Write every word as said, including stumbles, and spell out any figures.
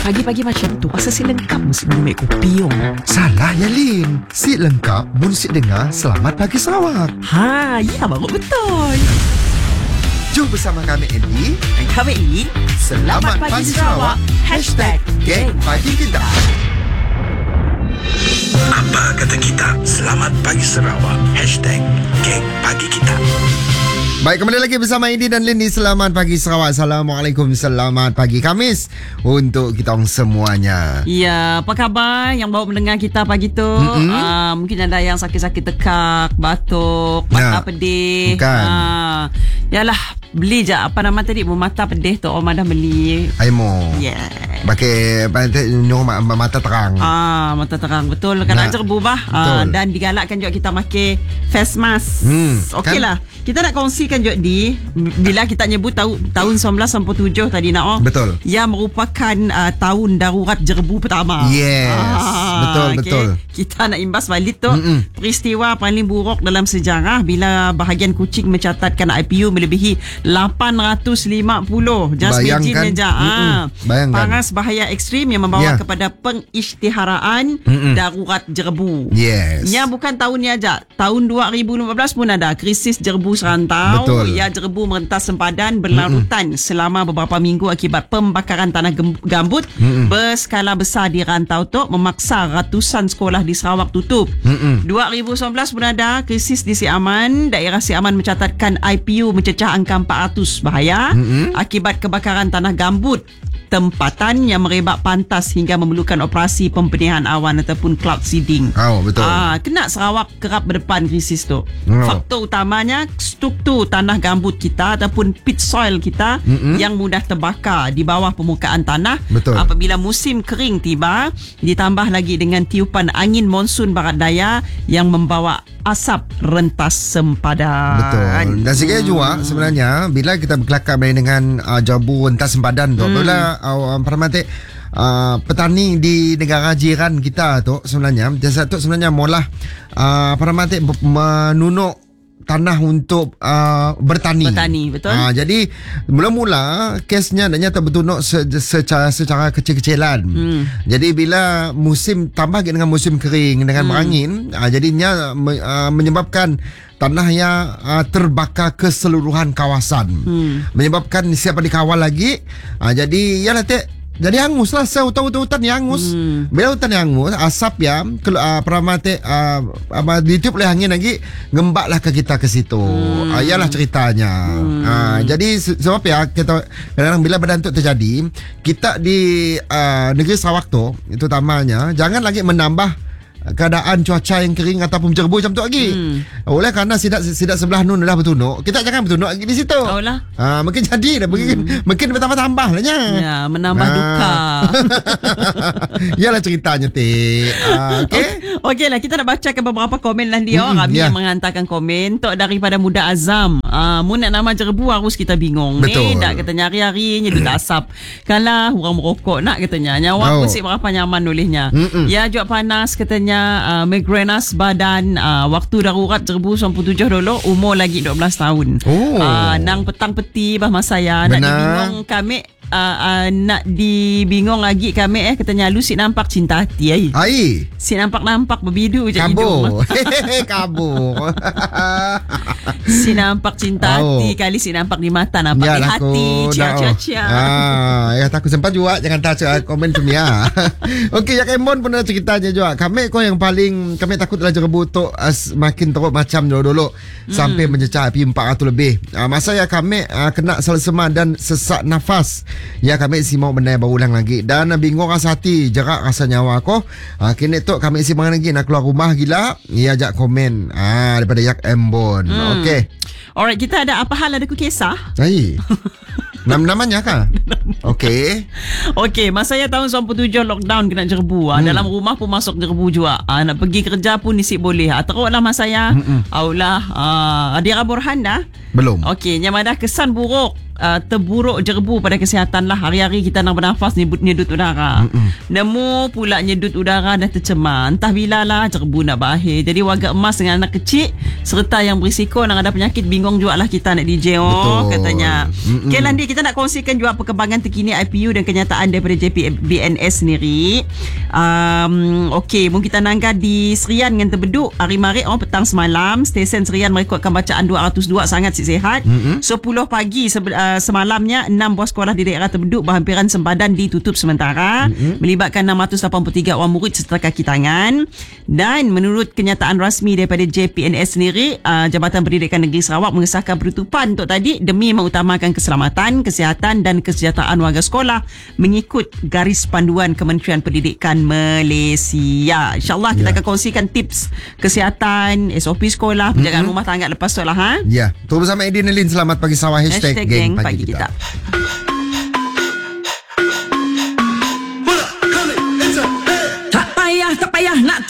Pagi-pagi macam tu, asal si lengkap mesti minum air kopi oh. Salah ya Lin. Si lengkap mun si dengar Selamat Pagi Sarawak. Ha, ya baru betul. Jom bersama kami Andy Dan kami ini Selamat, Selamat Pagi, Pagi Sarawak. Hashtag Geng Pagi Kita. Apa kata kita? Selamat Pagi Sarawak. Hashtag Geng Pagi Kita. Baik, kembali lagi bersama Indi dan Lin di Selamat Pagi Sarawak. Assalamualaikum, selamat pagi Khamis untuk kita orang semuanya. Ya, apa khabar yang bawa mendengar kita pagi tu? Mm-hmm. Uh, mungkin ada yang sakit-sakit tekak, batuk, mata nah, pedih. Bukan. Uh, yalah, beli je apa nama tadi? Mata pedih tu Om dah beli. Aimo. Yeah. Pakai nyuruh mata terang. Ah, mata terang betul. Kan ajar berubah. Uh, dan digalakkan juga kita pakai face mask. Hmm, Okeylah. Kan? Kita nak kongsikan juga di bila kita nyebut tahun tahun sembilan belas sembilan puluh tujuh tadi nak oh. Betul. Yang merupakan uh, tahun darurat jerbu pertama. Yes. Ah, betul okay. betul. Kita nak imbas balik tu Mm-mm. peristiwa paling buruk dalam sejarah bila bahagian Kuching mencatatkan I P U melebihi lapan ratus lima puluh. Just imagine je. Ah. Bayangkan. Panas bahaya ekstrim yang membawa yeah. kepada pengisytiharaan Mm-mm. darurat jerbu. Yes. Nya bukan tahunnya aja. Tahun dua ribu lima belas pun ada krisis jerbu serantau. Betul. Ya, jerbu merentas sempadan berlarutan Mm-mm. selama beberapa minggu akibat pembakaran tanah gambut Mm-mm. berskala besar di rantau tu memaksa ratusan sekolah di Sarawak tutup. Mm-mm. dua ribu sembilan belas pun ada krisis di Siaman. Daerah Siaman mencatatkan I P U mencecah angka empat ratus bahaya Mm-mm. akibat kebakaran tanah gambut. Tempatan yang merebak pantas hingga memerlukan operasi pembenihan awan ataupun cloud seeding. Oh, betul. Ah, kena Sarawak kerap berdepan krisis tu. Oh. Faktor utamanya struktur tanah gambut kita ataupun pit soil kita Mm-mm. yang mudah terbakar di bawah permukaan tanah. Betul. Apabila musim kering tiba, ditambah lagi dengan tiupan angin monsun barat daya yang membawa asap rentas sempadan. Betul. Dan sekiranya hmm. juga sebenarnya bila kita berkelakar dengan uh, jerbu rentas sempadan tu, hmm. bila uh, permati uh, petani di negara jiran kita tu sebenarnya jasa tu sebenarnya mula uh, permati menunuk tanah untuk uh, bertani. Bertani, betul. Uh, jadi mula-mula kesnya adanya terbentuk se- secara secara kecil-kecilan. Hmm. Jadi bila musim tambah dengan musim kering dengan hmm. berangin, uh, jadinya uh, menyebabkan tanah yang uh, terbakar keseluruhan kawasan. Hmm. Menyebabkan siapa dikawal lagi. Uh, jadi ya nanti jadi hangus lah sehutan-hutan yang hangus. Hmm. Bila hutan yang hangus, asap ya uh, peramati uh, uh, ditiup oleh angin lagi ngembaklah ke kita ke situ. Hmm. Uh, ialah ceritanya. Hmm. Uh, jadi sebab ya kita kadang-kadang bila benda itu terjadi, kita di uh, negeri Sarawak tu, itu utamanya jangan lagi menambah keadaan cuaca yang kering ataupun jerbu macam tu lagi. Hmm. Oleh kerana sidak sidak sebelah nun dah bertunuk, kita jangan bertunuk lagi di situ. Oh lah. Ha, mungkin jadi dah mungkin hmm. mungkin bertambah-tambah lahnya. Ya, menambah ha. duka. Yalah ceritanya ti. Ha, okey. Okeylah, kita nak bacakan beberapa komen lah dia. Mm-hmm, Rami yeah. yang menghantarkan komen tok daripada Muda Azam. Ah, uh, mun nak nama jerbu harus kita bingung. Betul. Ni tak katanya hari-hari nyedut asap. Kalah orang merokok nak katanya. Nyawa oh. pun si berapa nyaman olehnya. Mm-mm. Ya juga panas katanya. Uh, Migranas badan uh, waktu darurat jerbu sembilan puluh tujuh dulu umur lagi dua belas tahun. Oh. Uh, nang petang peti bah masaya nak dibingung kami uh, uh, nak dibingung lagi kami eh katanya lu si nampak cinta hati ai. Ai. Si nampak-nampak berbidu je hidung. Kabur. Si nampak cinta oh. hati kali si nampak di mata nampak Yalah di hati. Cia-cia-cia. Ah, ya takut sempat juga jangan tahu komen tu ya. Okey, ya Kemon pun ada ceritanya juga. Kami kau yang paling kami takut adalah jerbu tu uh, makin teruk macam dulu-dulu hmm. sampai mencecah api empat ratus lebih. Uh, masa ya kami uh, kena selesema dan sesak nafas. Ya kami si mau benda berulang lagi dan uh, bingung rasa hati, jerak rasa nyawa ko. Uh, kini tu kami si mana lagi nak keluar rumah gila. Ya ajak komen ah uh, daripada Yak Embon. Hmm. Okey. Alright, kita ada apa hal ada ku kisah? Hai. Nama-namanya kah? Okey. Okey, masa ya tahun sembilan puluh tujuh lockdown kena jerbu. Hmm. Dalam rumah pun masuk jerbu juga. Ah, nak pergi kerja pun nisip boleh. Ah, teruklah masa ya. Aulah, ah, Adira Burhan dah? Belum. Okey, yang ada kesan buruk uh, terburuk jerebu pada kesihatan lah. Hari-hari kita nak bernafas nyedut, nyedut udara. Mm-mm. Nemu pula nyedut udara dah tercemar. Entah bila lah jerebu nak berakhir. Jadi warga emas dengan anak kecil serta yang berisiko nak ada penyakit, bingung jugalah kita nak D J oh, katanya. Mm-mm. Okay Landi, kita nak kongsikan juga perkembangan terkini I P U dan kenyataan daripada J P B N S sendiri. Um, Okey, mungkin kita nangga di Serian dengan Terbeduk hari Marik oh, petang semalam. Stesen Serian merekodkan bacaan dua ratus dua sangat sihat. Mm-hmm. sepuluh pagi se- uh, semalamnya enam buah sekolah di daerah Terbeduk berhampiran sempadan ditutup sementara, mm-hmm. melibatkan enam ratus lapan puluh tiga orang murid serta kaki tangan. Dan menurut kenyataan rasmi daripada J P N S sendiri, uh, Jabatan Pendidikan Negeri Sarawak mengesahkan penutupan untuk tadi demi mengutamakan keselamatan, kesihatan dan kesejahteraan warga sekolah mengikut garis panduan Kementerian Pendidikan Malaysia. InsyaAllah kita yeah. akan kongsikan tips kesihatan, S O P sekolah, penjagaan mm-hmm. rumah tangga lepas tu lah. Ha? Ya, terus bersama Eddie Nelin. Selamat pagi Sarawak. Hashtag, Hashtag geng, geng pagi, pagi kita, kita. Tak payah, tak payah nak